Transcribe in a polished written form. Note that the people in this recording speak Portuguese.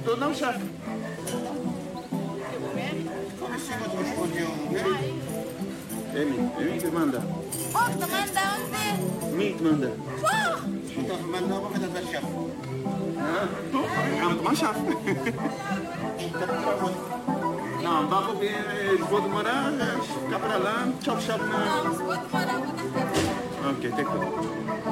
Tudo não, chefe. Come si risponde Emi que manda. Oh, manda onde? Mi que manda. Então, manda uma coisa da chefe. Tu? Vamos tomar chefe. Não, vamos ver, vou demorar, ficar para lá, tchau, tchau. Não, se pode parar, vou dar. Ok, tem que